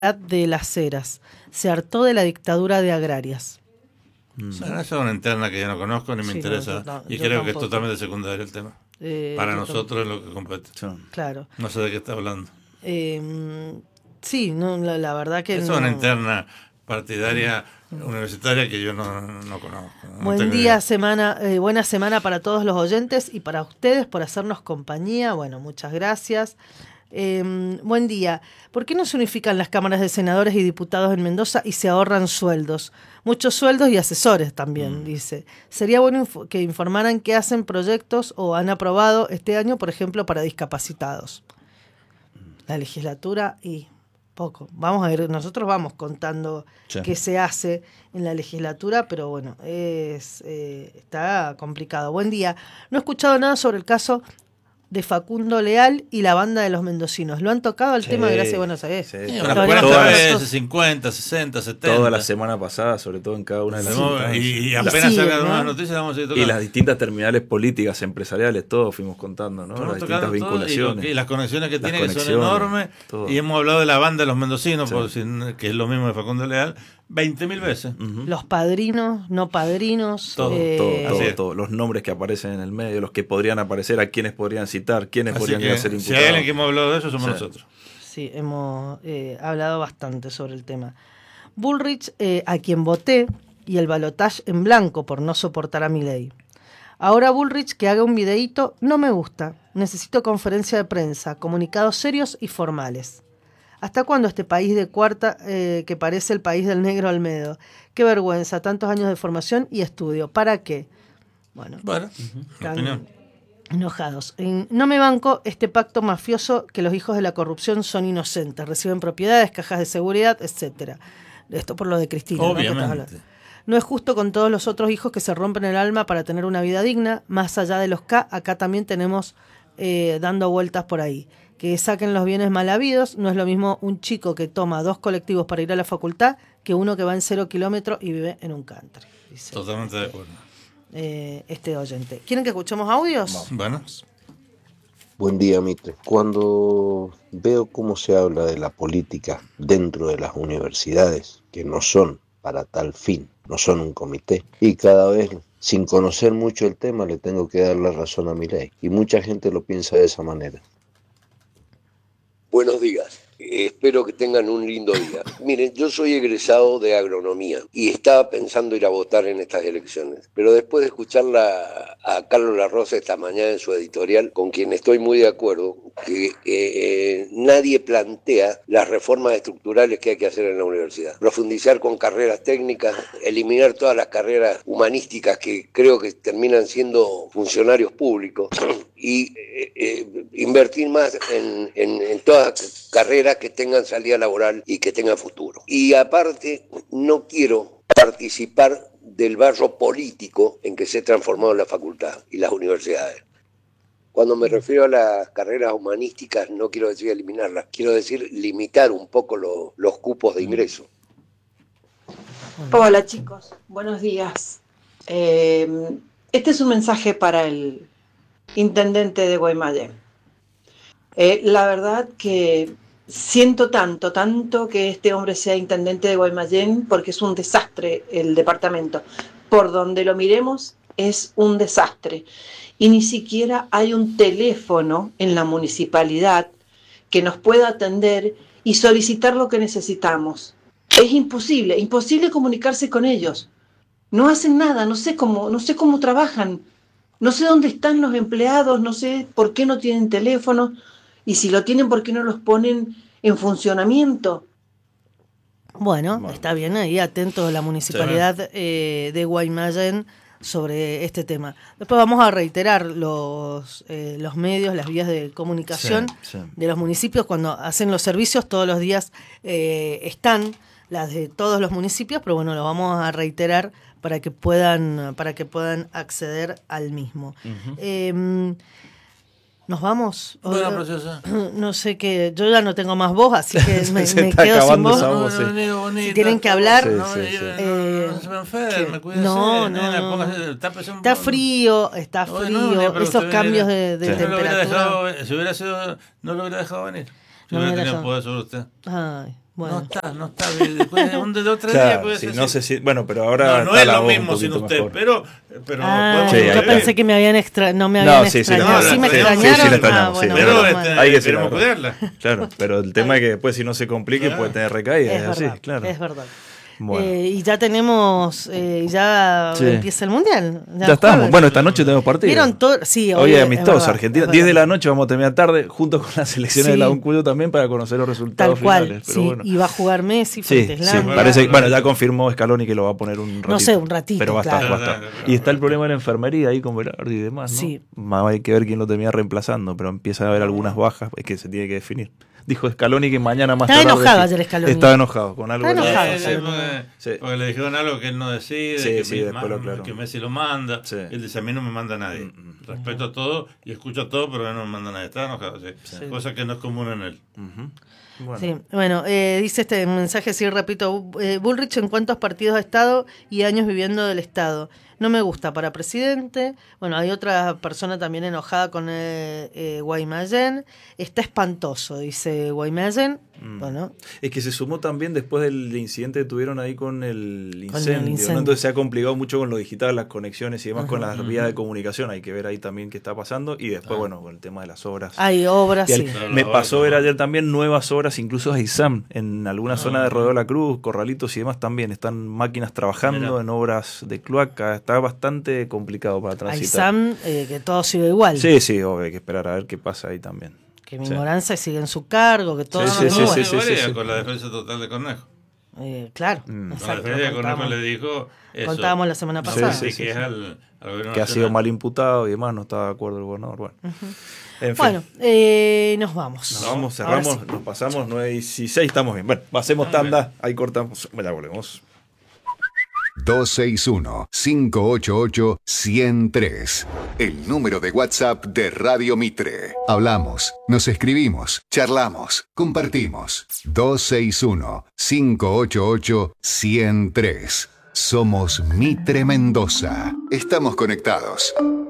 de Las Heras. Se hartó de la dictadura de agrarias. Bueno, esa es una interna que yo no conozco ni me interesa. Y creo que es totalmente secundario el tema. Para nosotros es lo que compete. Claro. No sé de qué está hablando. Sí, no, la verdad que esa es una interna partidaria universitaria que yo no conozco. Buen día, buena semana para todos los oyentes y para ustedes por hacernos compañía. Bueno, muchas gracias. Buen día. ¿Por qué no se unifican las cámaras de senadores y diputados en Mendoza y se ahorran sueldos? Muchos sueldos y asesores también, dice. Sería bueno que informaran qué hacen proyectos o han aprobado este año, por ejemplo, para discapacitados. La legislatura y poco. Vamos a ver, nosotros vamos contando qué se hace en la legislatura, pero bueno, está complicado. Buen día. No he escuchado nada sobre el caso de Facundo Leal y la banda de los mendocinos. ¿Lo han tocado el tema de Gracia de Buenos Aires? Sí, unas 40 veces, 50, 60, 70. Toda la semana pasada, sobre todo en cada una de las citas. Y apenas salgan unas noticias vamos a ir tocando. Y las distintas terminales políticas, empresariales, todos fuimos contando, ¿no? Las distintas vinculaciones. Y las conexiones que tiene, que son enormes. Todo. Y hemos hablado de la banda de los mendocinos, que es lo mismo de Facundo Leal, 20.000 veces. Los padrinos, no padrinos. Todo. Los nombres que aparecen en el medio, los que podrían aparecer, a quienes podrían citar, quiénes podrían ser imputados. Si hay alguien que hemos hablado de eso, somos nosotros. Sí, hemos hablado bastante sobre el tema. Bullrich, a quien voté, y el balotaje en blanco por no soportar a Milei. Ahora Bullrich que haga un videíto no me gusta. Necesito conferencia de prensa, comunicados serios y formales. ¿Hasta cuándo este país de cuarta que parece el país del negro Almedo? Qué vergüenza, tantos años de formación y estudio. ¿Para qué? Bueno, están enojados. No me banco este pacto mafioso que los hijos de la corrupción son inocentes, reciben propiedades, cajas de seguridad, etcétera. Esto por lo de Cristina. Obviamente. No es justo con todos los otros hijos que se rompen el alma para tener una vida digna. Más allá de los K, acá también tenemos dando vueltas por ahí. Que saquen los bienes mal habidos. No es lo mismo un chico que toma 2 colectivos para ir a la facultad que uno que va en 0 kilómetros y vive en un country. Dice, totalmente de acuerdo. Este oyente. ¿Quieren que escuchemos audios? Bueno. Buen día, Mitre. Cuando veo cómo se habla de la política dentro de las universidades, que no son para tal fin, no son un comité, y cada vez, sin conocer mucho el tema, le tengo que dar la razón a Milei. Y mucha gente lo piensa de esa manera. Buenos días. Espero que tengan un lindo día. Miren, yo soy egresado de agronomía y estaba pensando ir a votar en estas elecciones, pero después de escucharla a Carlos Larrosa esta mañana en su editorial, con quien estoy muy de acuerdo, que nadie plantea las reformas estructurales que hay que hacer en la universidad. Profundizar con carreras técnicas, eliminar todas las carreras humanísticas que creo que terminan siendo funcionarios públicos y invertir más en todas carreras que tengan salida laboral y que tengan futuro. Y aparte, no quiero participar del barro político en que se ha transformado la facultad y las universidades. Cuando me refiero a las carreras humanísticas, no quiero decir eliminarlas, quiero decir limitar un poco los cupos de ingreso. Hola chicos, buenos días. Este es un mensaje para el intendente de Guaymallén. La verdad que siento tanto que este hombre sea intendente de Guaymallén porque es un desastre el departamento. Por donde lo miremos es un desastre. Y ni siquiera hay un teléfono en la municipalidad que nos pueda atender y solicitar lo que necesitamos. Es imposible comunicarse con ellos. No hacen nada, no sé cómo trabajan. No sé dónde están los empleados, no sé por qué no tienen teléfono. Y si lo tienen, ¿por qué no los ponen en funcionamiento? Bueno, está bien, ahí atento a la municipalidad de Guaymallén sobre este tema. Después vamos a reiterar los medios, las vías de comunicación de los municipios. Cuando hacen los servicios, todos los días están las de todos los municipios, pero bueno, lo vamos a reiterar para que puedan acceder al mismo. Uh-huh. ¿Nos vamos? Bueno, preciosa. No sé qué, yo ya no tengo más voz, así que me quedo sin voz. Si tienen que hablar. Está frío. Esos cambios de temperatura. Si hubiera sido, no lo hubiera dejado venir. Si hubiera tenido poder sobre usted. Ay. Bueno. No está. Después, de otro día puede ser. No sé si, bueno, pero ahora no es lo mismo sin usted, pero yo pensé que me habían no me habían extrañado. Sí me extrañaron. Pero hay que queremos cuidarla. Claro, pero el tema es que después si no se complique puede tener recaídas. Es verdad, así, claro. Es verdad. Bueno. Y ya tenemos, empieza el Mundial. Ya estamos. Bueno, esta noche tenemos partido. ¿Vieron todo? Sí, hoy es amistoso, Argentina. 10 de la noche vamos a terminar tarde, junto con las selecciones de la UNCUYO también, para conocer los resultados finales. Pero bueno. Y va a jugar Messi frente a Islandia. Parece, ya confirmó Scaloni que lo va a poner un ratito. No sé, un ratito. Pero va a estar. Y está el problema de la enfermería ahí con Berardi y demás, ¿no? Sí. Hay que ver quién lo termina reemplazando, pero empieza a haber algunas bajas, es que se tiene que definir. Dijo Scaloni que mañana más tarde. Estaba enojado ayer Scaloni. Estaba enojado con algo. Porque le dijeron algo que él no decide, que Messi lo manda. Sí. Él dice, a mí no me manda nadie. Respeto a todo y escucho a todo, pero a mí no me manda nadie. Está enojado, cosa que no es común en él. Bueno, dice este mensaje, sí, repito, Bullrich en cuántos partidos ha estado y años viviendo del Estado. No me gusta para presidente. Bueno, hay otra persona también enojada con Guaymallén. Está espantoso, dice Guaymallén. Bueno. Es que se sumó también después del incidente que tuvieron ahí con el incendio. ¿No? Entonces se ha complicado mucho con lo digital, las conexiones y demás, con las vías de comunicación. Hay que ver ahí también qué está pasando. Y después, con el tema de las obras. Hay obras, sí. Me pasó ver ayer también nuevas obras, incluso a Aizam, en alguna zona de Rodeo de la Cruz, Corralitos y demás también. Están máquinas trabajando en obras de cloaca. Está bastante complicado para transitar. Aizam, que todo sigue igual. Sí, obvio, hay que esperar a ver qué pasa ahí también. Que Mimoranza sigue en su cargo, que todo con la defensa total de Cornejo. Claro. Exacto, la defensa de Cornejo le dijo eso. Contábamos la semana pasada. Que es al gobierno que ha sido mal imputado y demás, no está de acuerdo el gobernador. Bueno, en fin. Nos vamos. Cerramos, nos pasamos 9:16, estamos bien. Bueno, hacemos tanda, ahí cortamos, ya volvemos. 261-588-103. El número de WhatsApp de Radio Mitre. Hablamos, nos escribimos, charlamos, compartimos. 261-588-103. Somos Mitre Mendoza. Estamos conectados.